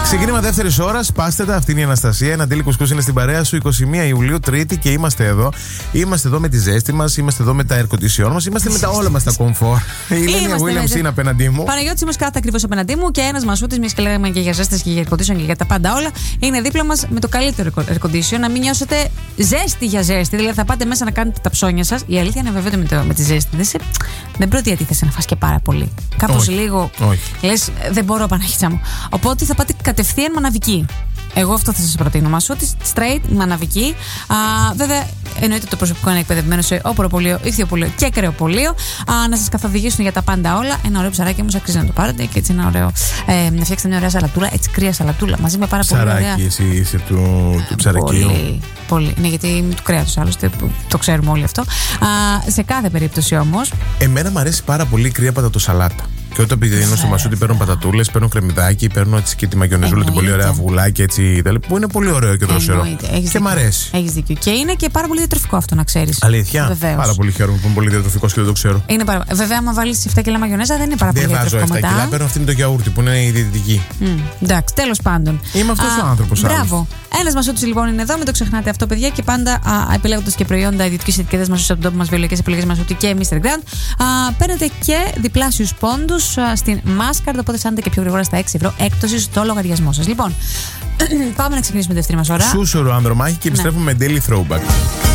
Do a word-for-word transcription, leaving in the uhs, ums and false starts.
Ξεκίνημα δεύτερη ώρα, σπάστε τα. Αυτή είναι η Αναστασία. Ένα Ντέλη Κουσκούς είναι στην παρέα σου. είκοσι μία Ιουλίου, Τρίτη, και είμαστε εδώ. Είμαστε εδώ με τη ζέστη μας, είμαστε εδώ με τα air condition μας, είμαστε με τα όλα μας τα comfort. Η Λένια Williams είναι απέναντί μου. Παναγιώτης όμως κάθεται ακριβώς απέναντί μου και ένας Μασούτης, μιας και λέγαμε και για ζέστες και για air condition και για τα πάντα όλα, είναι δίπλα μας με το καλύτερο air condition. Να μην νιώσετε ζέστη για ζέστη. Δηλαδή θα πάτε μέσα να κάνετε τα ψώνια σας. Η αλήθεια είναι βέβαια με, το, με τη ζέστη. Δεν, σε, δεν πρώτη αντίθεση να φας και πάρα πολύ. Κάπως λίγο. Λες, δεν μπορώ, Παναγίτσα μου. Οπότε θα πάτε κατευθείαν μαναβική. Εγώ αυτό θα σας προτείνω. Μασούτης, straight, μαναβική. Α, βέβαια, εννοείται το προσωπικό είναι εκπαιδευμένο σε οπωροπολείο, ιχθυοπολείο και κρεοπολείο. Α, να σας καθοδηγήσουν για τα πάντα όλα. Ένα ωραίο ψαράκι όμως αξίζει να το πάρετε και έτσι ένα ωραίο. Ε, να φτιάξετε μια ωραία σαλατούλα, έτσι κρύα σαλατούλα μαζί με πάρα πολύ ωραία. Ψαράκι, εσύ είσαι του, του ψαρακίου. Πολύ, πολύ. Ναι, γιατί είμαι του κρέατος άλλωστε, το ξέρουμε όλοι αυτό. Α, σε κάθε περίπτωση όμως. Εμένα μου αρέσει πάρα πολύ η κρύα πατατοσαλάτα. Και όταν πηγαίνω στο Μασούτη παίρνω πατατούλες, παίρνω κρεμμυδάκι, παίρνω έτσι και τη μαγιονεζούλα, την πολύ ωραία αυγουλάκι έτσι, που είναι πολύ ωραίο και δροσερό. Και μ' αρέσει. Έχεις δίκιο. Και είναι και πάρα πολύ διατροφικό αυτό, να ξέρεις. Αλήθεια. Βεβαίως. Πάρα πολύ χαίρομαι που είναι πολύ διατροφικό και δεν το ξέρω. Είναι πάρα... Βέβαια, άμα βάλεις επτά κιλά μαγιονέζα δεν είναι πάρα πολύ διατροφικό. Δεν βάζω επτά κιλά, παίρνω αυτή με το γιαούρτι που είναι η διαιτητική. Mm, εντάξει, τέλος πάντων. Είμαι αυτός ο άνθρωπος. Μπράβο. Ένας Μασούτης λοιπόν είναι εδώ, μην το ξεχνάτε αυτό, παιδιά, και πάντα επιλέγοντας και προϊόντα ιδιωτικής ετικέτας Μασούτης από τον τόπο μας, βιολογικές επιλογές Μασούτη και μίστερ Grand, παίρνετε και διπλάσιους πόντους στην Mastercard, οπότε φτάνετε και πιο γρήγορα στα έξι ευρώ έκπτωση στο λογαριασμό σας. Λοιπόν, πάμε να ξεκινήσουμε τη δεύτερη μας ώρα. Σούσουρο Ανδρομάχη και επιστρέφουμε με Daily Throwback.